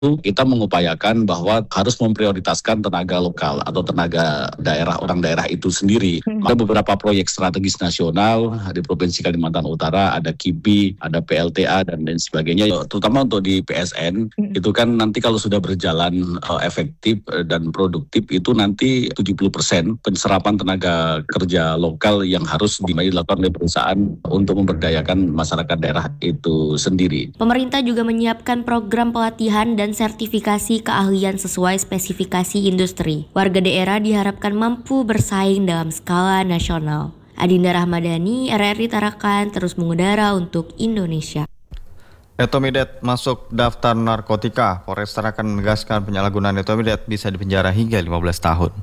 kita mengupayakan bahwa harus memprioritaskan tenaga lokal atau tenaga daerah, orang daerah itu sendiri. Ada beberapa proyek strategis nasional di Provinsi Kalimantan Utara, ada KIBI, ada PLTA dan lain sebagainya. Terutama untuk di PSN, itu kan nanti kalau sudah berjalan efektif dan produktif, itu nanti 70% penyerapan tenaga kerja lokal yang harus dilakukan oleh perusahaan untuk memberdayakan masyarakat daerah itu sendiri. Pemerintah juga menyiapkan program pelatihan dan sertifikasi keahlian sesuai spesifikasi industri. Warga daerah diharapkan mampu bersaing dalam skala nasional. Adinda Rahmadani, RRI Tarakan, terus mengudara untuk Indonesia. Etomidat masuk daftar narkotika. Polres Tarakan menegaskan penyalahgunaan etomidat bisa dipenjara hingga 15 tahun.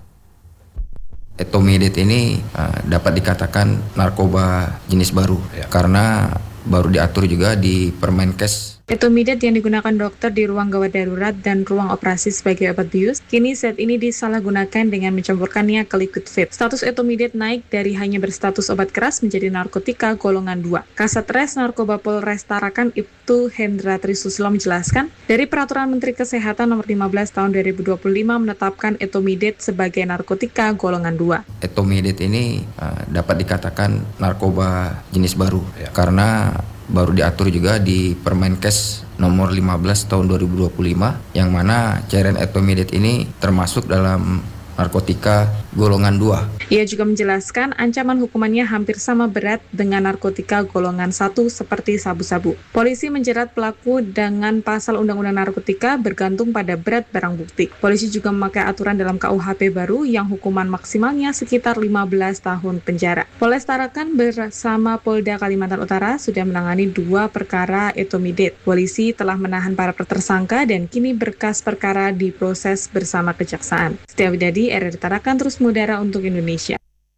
Etomidat ini dapat dikatakan narkoba jenis baru karena baru diatur juga di Permenkes. Etomidat yang digunakan dokter di ruang gawat darurat dan ruang operasi sebagai obat bius, kini zat ini disalahgunakan dengan mencampurkannya ke liquid vape. Status etomidat naik dari hanya berstatus obat keras menjadi narkotika golongan 2. Kasat Narkoba Polres Tarakan Ibtu Hendra Trisusilo menjelaskan, dari Peraturan Menteri Kesehatan Nomor 15 Tahun 2025 menetapkan etomidat sebagai narkotika golongan 2. Etomidat ini dapat dikatakan narkoba jenis baru karena baru diatur juga di Permenkes nomor 15 tahun 2025 yang mana cairan etomidat ini termasuk dalam narkotika golongan 2. Ia juga menjelaskan ancaman hukumannya hampir sama berat dengan narkotika golongan 1 seperti sabu-sabu. Polisi menjerat pelaku dengan pasal Undang-Undang Narkotika bergantung pada berat barang bukti. Polisi juga memakai aturan dalam KUHP baru yang hukuman maksimalnya sekitar 15 tahun penjara. Polres Tarakan bersama Polda Kalimantan Utara sudah menangani 2 perkara etomidat. Polisi telah menahan para tersangka dan kini berkas perkara diproses bersama kejaksaan. Setiawidadi, RRI Tarakan, terus mengudara untuk Indonesia.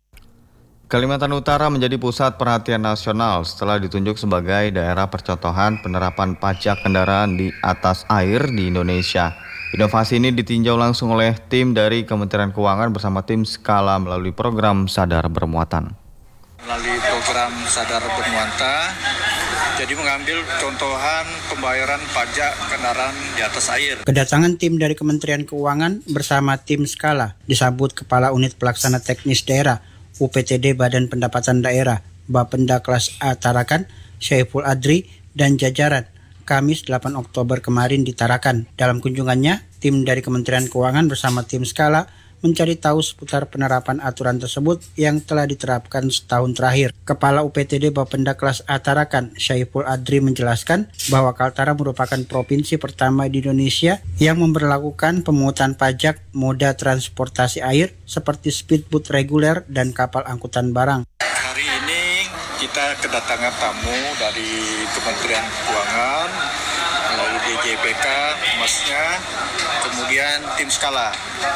Kalimantan Utara menjadi pusat perhatian nasional setelah ditunjuk sebagai daerah percontohan penerapan pajak kendaraan di atas air di Indonesia. Inovasi ini ditinjau langsung oleh tim dari Kementerian Keuangan bersama tim Skala melalui program Sadar Bermuatan. Melalui program Sadar Bermuatan, jadi mengambil contohan pembayaran pajak kendaraan di atas air. Kedatangan tim dari Kementerian Keuangan bersama tim Skala disambut Kepala Unit Pelaksana Teknis Daerah UPTD Badan Pendapatan Daerah Bapenda Kelas A Tarakan, Syaiful Adri dan jajaran Kamis 8 Oktober kemarin di Tarakan. Dalam kunjungannya, tim dari Kementerian Keuangan bersama tim Skala mencari tahu seputar penerapan aturan tersebut yang telah diterapkan setahun terakhir. Kepala UPTD Bapenda Kelas A Tarakan, Syaiful Adri menjelaskan bahwa Kaltara merupakan provinsi pertama di Indonesia yang memberlakukan pemungutan pajak moda transportasi air seperti speedboat reguler dan kapal angkutan barang. Hari ini kita kedatangan tamu dari Kementerian Keuangan melalui DJPK, Masnya, kemudian tim Skala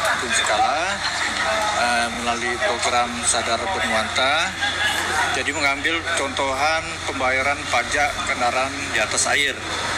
melalui program Sadar Bermuatan, jadi mengambil contohan pembayaran pajak kendaraan di atas air,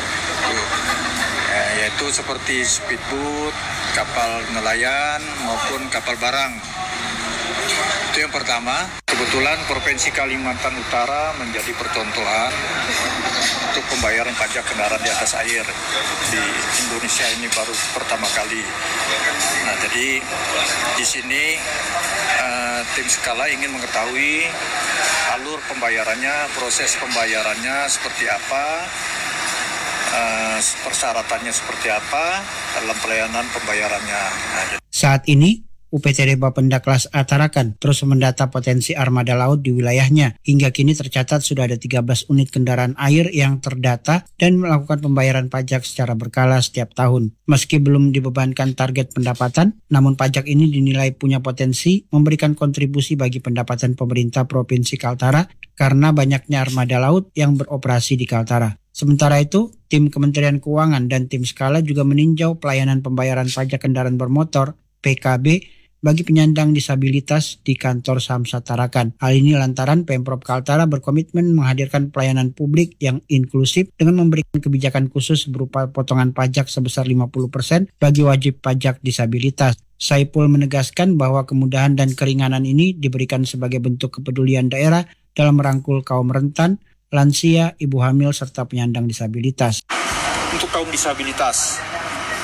yaitu seperti speedboat, kapal nelayan maupun kapal barang. Itu yang pertama. Kebetulan Provinsi Kalimantan Utara menjadi percontohan untuk pembayaran pajak kendaraan di atas air di Indonesia ini baru pertama kali. Nah, jadi di sini tim Skala ingin mengetahui alur pembayarannya, proses pembayarannya seperti apa, persyaratannya seperti apa dalam pelayanan pembayarannya. Nah, saat ini UPTD Bapenda Kelas A Tarakan terus mendata potensi armada laut di wilayahnya. Hingga kini tercatat sudah ada 13 unit kendaraan air yang terdata dan melakukan pembayaran pajak secara berkala setiap tahun. Meski belum dibebankan target pendapatan, namun pajak ini dinilai punya potensi memberikan kontribusi bagi pendapatan pemerintah Provinsi Kaltara karena banyaknya armada laut yang beroperasi di Kaltara. Sementara itu, tim Kementerian Keuangan dan tim Skala juga meninjau pelayanan pembayaran pajak kendaraan bermotor PKB bagi penyandang disabilitas di kantor Samsat Tarakan. Hal ini lantaran Pemprov Kaltara berkomitmen menghadirkan pelayanan publik yang inklusif dengan memberikan kebijakan khusus berupa potongan pajak sebesar 50% bagi wajib pajak disabilitas. Saipul menegaskan bahwa kemudahan dan keringanan ini diberikan sebagai bentuk kepedulian daerah dalam merangkul kaum rentan, lansia, ibu hamil, serta penyandang disabilitas. Untuk kaum disabilitas,